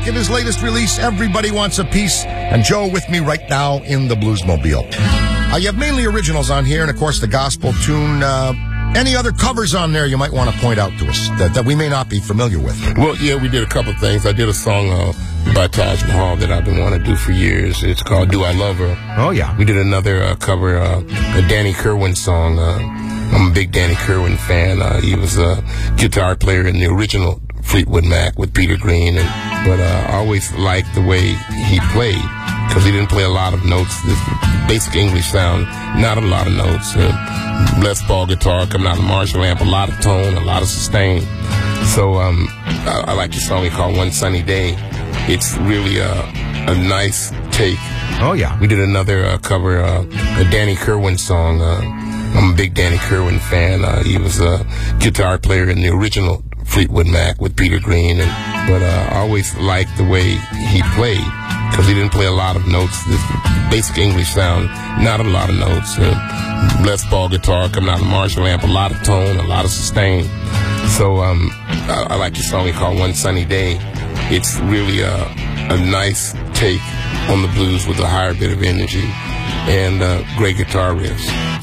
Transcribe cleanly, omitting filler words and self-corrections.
at his latest release, Everybody Wants a Piece. And Joe with me right now in the Bluesmobile. You have mainly originals on here, and of course the gospel tune. Any other covers on there you might want to point out to us that we may not be familiar with? Well, yeah, we did a couple of things. I did a song by Taj Mahal that I've been wanting to do for years. It's called Do I Love Her? Oh, yeah. We did another cover, a Danny Kerwin song. I'm a big Danny Kerwin fan. He was a guitar player in the original Fleetwood Mac with Peter Green, but I always liked the way he played because he didn't play a lot of notes. This basic English sound, not a lot of notes. Les Paul guitar coming out of the Marshall amp, a lot of tone, a lot of sustain. So I like the song he called One Sunny Day. It's really a nice take. Oh, yeah. We did another cover, a Danny Kerwin song. I'm a big Danny Kerwin fan. He was a guitar player in the original Fleetwood Mac with Peter Green, but I always liked the way he played because he didn't play a lot of notes. This basic English sound, not a lot of notes. Les Paul guitar coming out of the Marshall amp, a lot of tone, a lot of sustain. So I like the song he called One Sunny Day. It's really a nice take on the blues with a higher bit of energy and great guitar riffs.